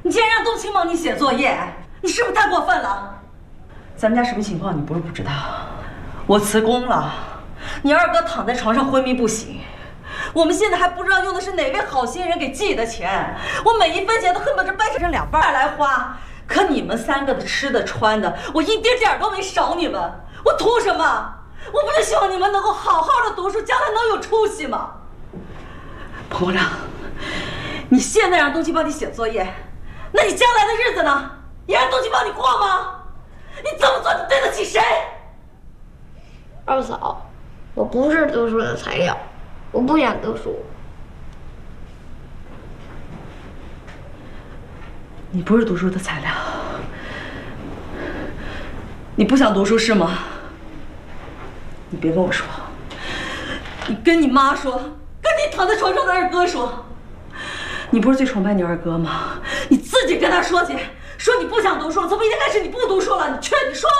你竟然让冬青帮你写作业，你是不是太过分了？咱们家什么情况你不是不知道，我辞工了，你二哥躺在床上昏迷不醒，我们现在还不知道用的是哪位好心人给寄的钱，我每一分钱都恨不得掰成两半来花。可你们3个的吃的穿的，我一丁点都没少你们，我图什么？我不是希望你们能够好好的读书，将来能有出息吗？彭国亮，你现在让冬青帮你写作业，那你将来的日子呢？也让冬青帮你过吗？你这么做，你对得起谁？ 二嫂，我不是读书的材料，我不想读书。 你不是读书的材料，你不想读书是吗？你别跟我说，你跟你妈说，跟你躺在床上的二哥说。你不是最崇拜你二哥吗？你自己跟他说去，说你不想读书了，从明天开始你不读书了，你说。